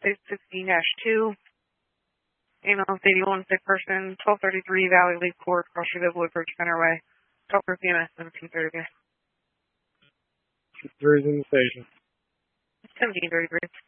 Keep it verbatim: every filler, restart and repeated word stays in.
six sixteen dash two. Ambulance eighty-one, sick person, twelve thirty-three Valley Lake Court, Cross River Woodbridge Centerway. Talk for P M S seventeen thirty-three. Three is in the station. seventeen thirty-three.